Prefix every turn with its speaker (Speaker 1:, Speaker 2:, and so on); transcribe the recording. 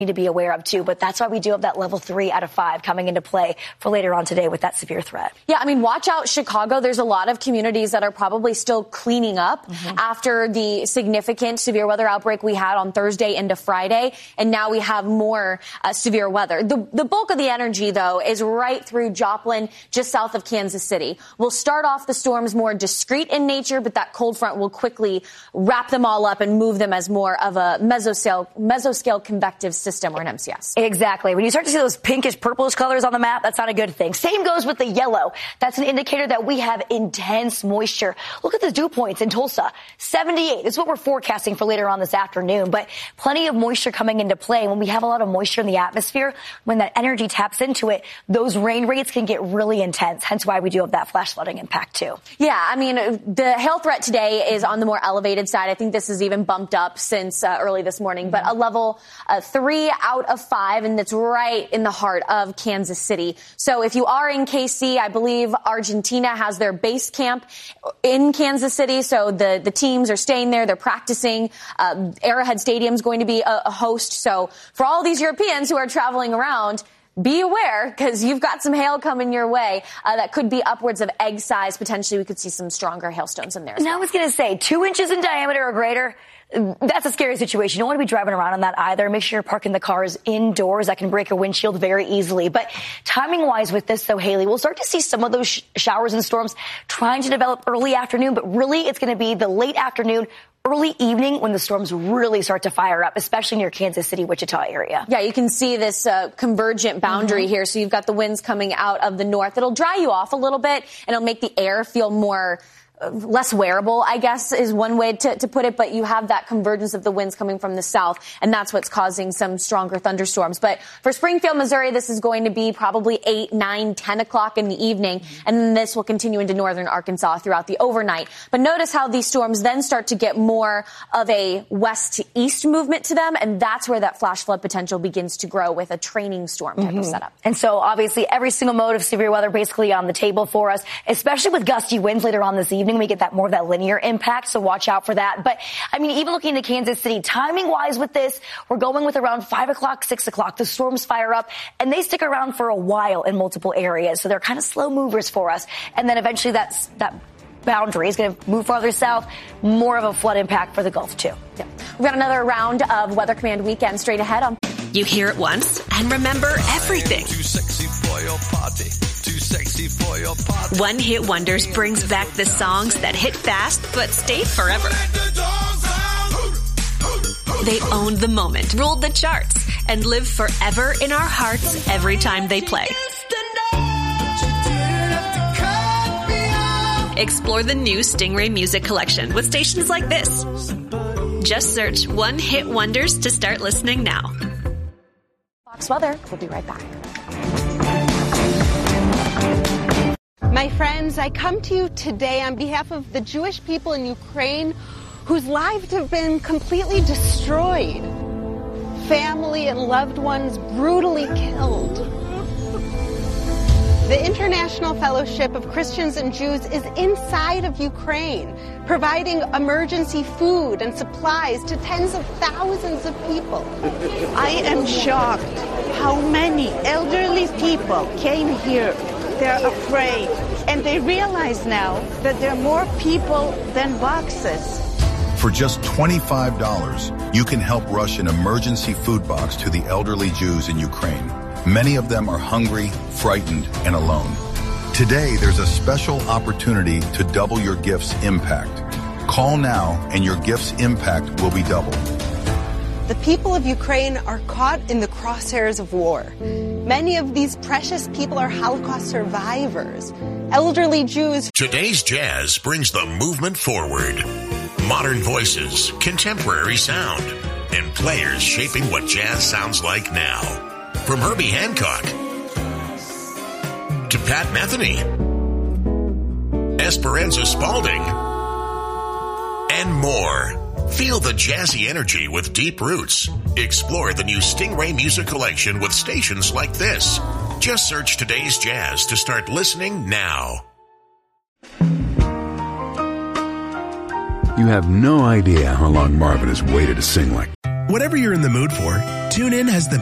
Speaker 1: to be aware of too, but that's why we do have that level 3 out of 5 coming into play for later on today with that severe threat.
Speaker 2: Yeah, I mean, watch out, Chicago. There's a lot of communities that are probably still cleaning up after the significant severe weather outbreak we had on Thursday into Friday, and now we have more severe weather. The bulk of the energy, though, is right through Joplin, just south of Kansas City. We'll start off the storms more discrete in nature, but that cold front will quickly wrap them all up and move them as more of a mesoscale convective system, or an MCS.
Speaker 1: Exactly. When you start to see those pinkish, purplish colors on the map, that's not a good thing. Same goes with the yellow. That's an indicator that we have intense moisture. Look at the dew points in Tulsa. 78 is what we're forecasting for later on this afternoon, but plenty of moisture coming into play. When we have a lot of moisture in the atmosphere, when that energy taps into it, those rain rates can get really intense, hence why we do have that flash flooding impact too.
Speaker 2: Yeah, I mean, the hail threat today is on the more elevated side. I think this is even bumped up since early this morning, but a level 3 out of 5, and it's right in the heart of Kansas City. So if you are in KC, I believe Argentina has their base camp in Kansas City, so the teams are staying there, they're practicing. Arrowhead Stadium is going to be a host. So for all these Europeans who are traveling around, be aware, because you've got some hail coming your way that could be upwards of egg size. Potentially, we could see some stronger hailstones in there as well.
Speaker 1: I was going to say 2 inches in diameter or greater. That's a scary situation. You don't want to be driving around on that either. Make sure you're parking the cars indoors. That can break a windshield very easily. But timing-wise with this, though, Haley, we'll start to see some of those showers and storms trying to develop early afternoon. But really, it's going to be the late afternoon, early evening when the storms really start to fire up, especially near Kansas City, Wichita area.
Speaker 2: Yeah, you can see this convergent boundary here. So you've got the winds coming out of the north. It'll dry you off a little bit, and it'll make the air feel more less wearable, I guess, is one way to put it, but you have that convergence of the winds coming from the south, and that's what's causing some stronger thunderstorms. But for Springfield, Missouri, this is going to be probably 8, 9, 10 o'clock in the evening, and then this will continue into northern Arkansas throughout the overnight. But notice how these storms then start to get more of a west to east movement to them, and that's where that flash flood potential begins to grow with a training storm type of setup.
Speaker 1: And so, obviously, every single mode of severe weather basically on the table for us, especially with gusty winds later on this evening. We get that more of that linear impact, so watch out for that. But, I mean, even looking to Kansas City, timing-wise with this, we're going with around 5 o'clock, 6 o'clock. The storms fire up, and they stick around for a while in multiple areas, so they're kind of slow movers for us. And then eventually that boundary is going to move farther south, more of a flood impact for the Gulf, too.
Speaker 2: Yeah. We've got another round of Weather Command Weekend straight ahead on.
Speaker 3: You hear it once and remember everything.
Speaker 4: Too sexy for your party. Too sexy for your party.
Speaker 3: One Hit Wonders brings back the songs that hit fast but stayed forever. They owned the moment, ruled the charts, and live forever in our hearts every time they play. Explore the new Stingray Music Collection with stations like this. Just search One Hit Wonders to start listening now.
Speaker 2: Fox Weather. We'll be right back.
Speaker 5: My friends, I come to you today on behalf of the Jewish people in Ukraine whose lives have been completely destroyed. Family and loved ones brutally killed. The International Fellowship of Christians and Jews is inside of Ukraine, providing emergency food and supplies to tens of thousands of people.
Speaker 6: I am shocked how many elderly people came here. They're afraid, and they realize now that there are more people than boxes.
Speaker 7: For just $25, you can help rush an emergency food box to the elderly Jews in Ukraine. Many of them are hungry, frightened, and alone. Today, there's a special opportunity to double your gift's impact. Call now, and your gift's impact will be doubled.
Speaker 5: The people of Ukraine are caught in the crosshairs of war. Many of these precious people are Holocaust survivors, elderly Jews.
Speaker 8: Today's Jazz brings the movement forward. Modern voices, contemporary sound, and players shaping what jazz sounds like now. From Herbie Hancock to Pat Metheny, Esperanza Spalding, and more. Feel the jazzy energy with deep roots. Explore the new Stingray Music Collection with stations like this. Just search Today's Jazz to start listening now.
Speaker 9: You have no idea how long Marvin has waited to sing like.
Speaker 10: Whatever you're in the mood for,
Speaker 9: TuneIn has the